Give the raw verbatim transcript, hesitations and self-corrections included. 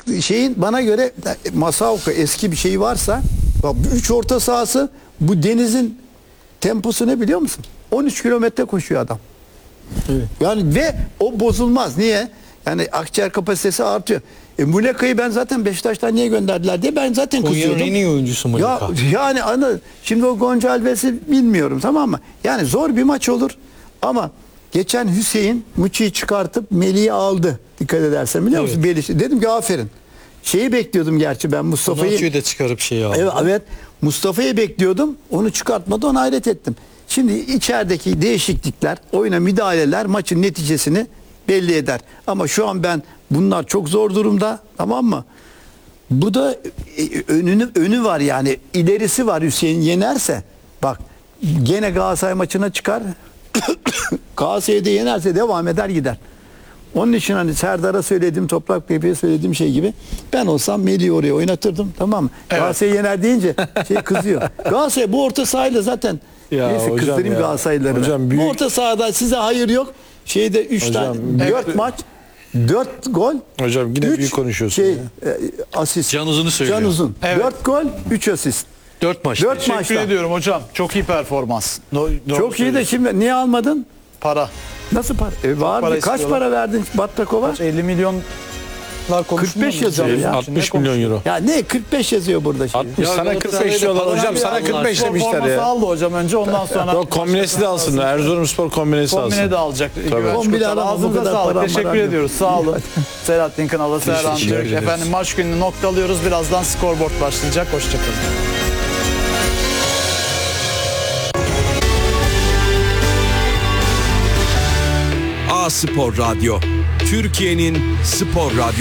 şeyin bana göre Masaoka eski bir şey varsa bak üç orta sahası bu Deniz'in temposu ne biliyor musun? on üç kilometre koşuyor adam. Evet. Yani ve o bozulmaz. Niye? Yani akciğer kapasitesi artıyor. E, Muleka'yı ben zaten Beşiktaş'tan niye gönderdiler diye ben zaten Konya'nın kızıyordum. en iyi oyuncusu Ya, Muleka. yani ana, şimdi o Gonçalves'i bilmiyorum, tamam mı? Yani zor bir maç olur ama geçen Hüseyin Muçi'yi çıkartıp Melih'i aldı. Dikkat edersen biliyor musun? Evet. Belişi. Dedim ki aferin. Şeyi bekliyordum gerçi ben Mustafa'yı. Onatçı'yı da çıkarıp şeyi aldı. Evet, evet. Mustafa'yı bekliyordum. Onu çıkartmadı. Ona hayret ettim. Şimdi içerideki değişiklikler, oyuna müdahaleler maçın neticesini belli eder. Ama şu an ben bunlar çok zor durumda. Tamam mı? Bu da e, önünü önü var yani. İlerisi var Hüseyin yenerse. Bak gene Galatasaray maçına çıkar. Galatasaray'ı da yenerse devam eder gider. Onun için hani Serdar'a söylediğim, Toprak Bey'e söylediğim şey gibi ben olsam Melih'i oraya oynatırdım, tamam mı? Evet. Galatasaray'ı yener deyince şey kızıyor. Galatasaray bu orta sahayla zaten Ya neyse hocam kızdırayım ya. Galatasaraylıları. Hocam Bu büyük- orta sahada size hayır yok. Şeyde üç Hocam, tane büyük- dört maç dört gol. Hocam yine üç büyük konuşuyorsun Şey, ya. e, asist. Can Uzun'u söylüyor. Can Uzun. Evet. dört gol, üç asist. Dört maç. Dört Teşekkür maçta. ediyorum hocam. Çok iyi performans. No, doğru Çok iyi de söylüyorsun. şimdi niye almadın? Para. Nasıl para? E, var para mı? Kaç istiyorlar. para verdin Battakova? elli milyonlar konuşmuyor kırk beş mu? yazıyor Canım ya. için ne altmış milyon konuşuyor? euro. Ya ne kırk beş yazıyor burada şimdi. altmış Ya sana kırk beş Galatasaray'da diyorlar para hocam, ver sana Allah kırk beş aşkına. demişler Forması ya. aldı hocam önce, ondan sonra. Yok, kombinesi de alsın. Erzurumspor kombinesi Kombine alsın. de alacak. Tabii. Kombine alamam, bu Ağzınıza kadar sağlık. param Teşekkür maram yok. ediyoruz. Sağ olun. Selahattin Kınalı, Serhan Teşekkür Türk. ederiz. Efendim maç gününü noktalıyoruz. Birazdan scoreboard başlayacak. Hoşçakalın. A Spor Radyo, Türkiye'nin spor radyosu.